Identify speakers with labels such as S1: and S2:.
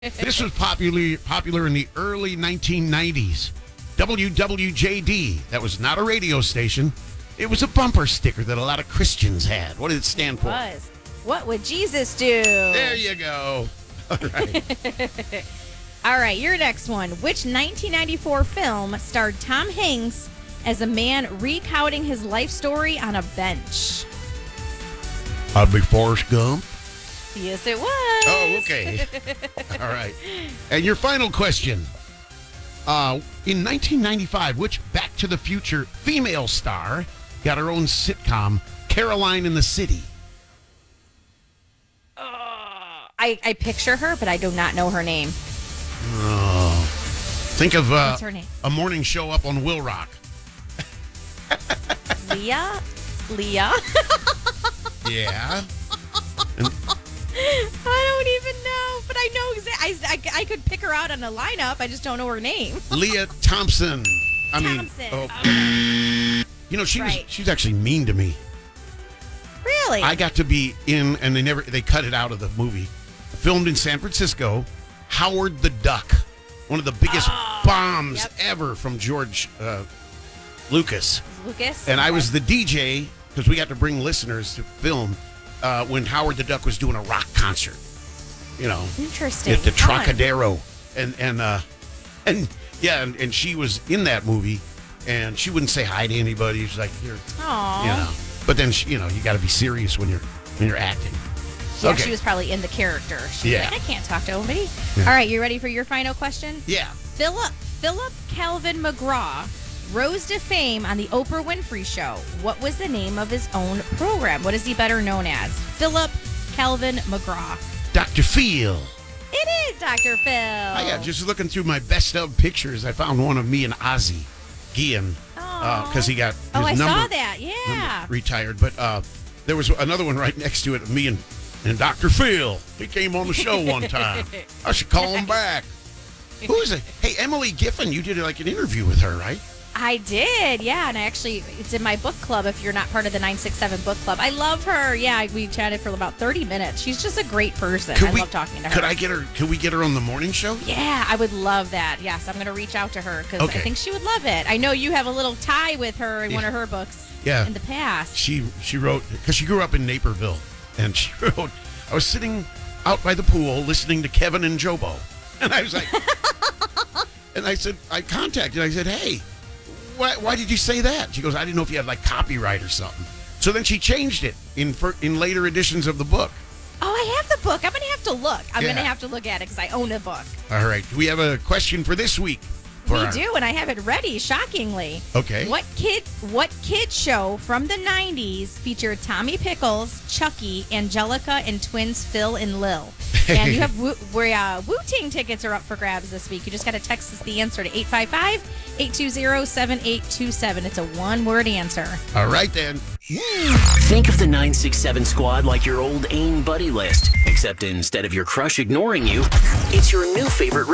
S1: This was popular in the early 1990s. WWJD. That was not a radio station. It was a bumper sticker that a lot of Christians had. What did it stand for?
S2: What would Jesus do?
S1: There you go. All right.
S2: All right, your next one. Which 1994 film starred Tom Hanks as a man recounting his life story on a bench?
S1: I'd be Forrest Gump.
S2: Yes, it was.
S1: Oh, okay. All right. And your final question. In 1995, which Back to the Future female star got her own sitcom, Caroline in the City?
S2: I picture her, but I do not know her name.
S1: Oh. Think of
S2: What's her name?
S1: A morning show up on Will Rock.
S2: Leah?
S1: Yeah.
S2: I don't even know, but I know I could pick her out on a lineup. I just don't know her name.
S1: Leah Thompson. You know,
S2: Right.
S1: she's actually mean to me.
S2: Really?
S1: I got to be in, and they cut it out of the movie. Filmed in San Francisco, Howard the Duck, one of the biggest bombs ever from George Lucas.
S2: Lucas?
S1: And I was the DJ because we got to bring listeners to film when Howard the Duck was doing a rock concert. You know,
S2: interesting.
S1: At the
S2: Fun.
S1: Trocadero, and she was in that movie, and she wouldn't say hi to anybody. She's like, "You're,"
S2: Aww.
S1: you know. But then you got to be serious when you're acting.
S2: Yeah,
S1: Okay.
S2: she was probably in the character. She's
S1: Yeah.
S2: like, I can't talk to nobody.
S1: Yeah.
S2: All right, you ready for your final question?
S1: Yeah.
S2: Philip Calvin McGraw rose to fame on the Oprah Winfrey Show. What was the name of his own program? What is he better known as? Philip Calvin McGraw.
S1: Dr. Phil.
S2: It is Dr. Phil.
S1: Yeah, just looking through my best of pictures, I found one of me and Ozzy Guillen because he got his
S2: I
S1: number,
S2: saw that. Yeah.
S1: retired. But there was another one right next to it, me and Dr. Phil. He came on the show one time. I should call him back. Who is it? Hey, Emily Giffen, you did like an interview with her, right?
S2: I did, yeah, and it's in my book club if you're not part of the 967 book club. I love her. Yeah, we chatted for about 30 minutes. She's just a great person. I love talking to her.
S1: Could we get her on the morning show?
S2: Yeah, I would love that. Yes, I'm going to reach out to her because I think she would love it. I know you have a little tie with her in one of her books in the past.
S1: She wrote, because she grew up in Naperville, and she wrote, I was sitting out by the pool listening to Kevin and Jobo. And I was like, and I said, I said, hey, why did you say that? She goes, I didn't know if you had like copyright or something. So then she changed it in later editions of the book.
S2: Oh, I have the book. I'm going to have to look. I'm going to have to look at it because I own a book.
S1: All right. We have a question for this week.
S2: We do, and I have it ready, shockingly.
S1: Okay.
S2: What kid show from the 90s featured Tommy Pickles, Chucky, Angelica, and twins Phil and Lil? And you have Wu-Tang tickets are up for grabs this week. You just got to text us the answer to 855-820-7827. It's a one-word answer.
S1: All right, then.
S3: Think of the 967 squad like your old AIM buddy list, except instead of your crush ignoring you, it's your new favorite